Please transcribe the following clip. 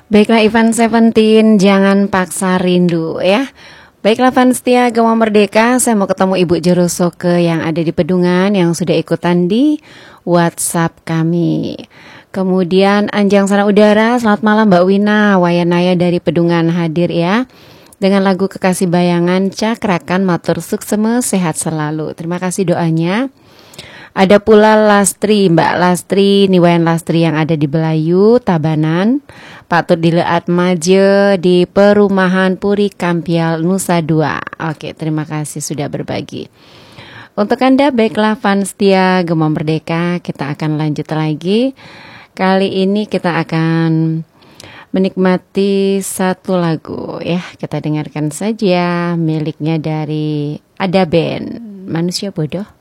Baiklah Ivan Seventeen, jangan paksa rindu ya. Baiklah fans setia Gema Merdeka, saya mau ketemu Ibu Jero Soke yang ada di Pedungan yang sudah ikutan di WhatsApp kami. Kemudian Anjang Sana Udara, selamat malam Mbak Wina, Wayanaya dari Pedungan hadir ya. Dengan lagu Kekasih Bayangan, cakrakan matur sukseme sehat selalu. Terima kasih doanya. Ada pula Lastri, Mbak Lastri, Niwayan Lastri yang ada di Belayu, Tabanan, Pak Tur Dileat Maje di Perumahan Puri Kampial Nusa Dua. Oke, terima kasih sudah berbagi. Untuk Anda, baiklah fans setia Gema Merdeka, kita akan lanjut lagi. Kali ini kita akan menikmati satu lagu ya. Kita dengarkan saja miliknya dari Ada Band, Manusia Bodoh.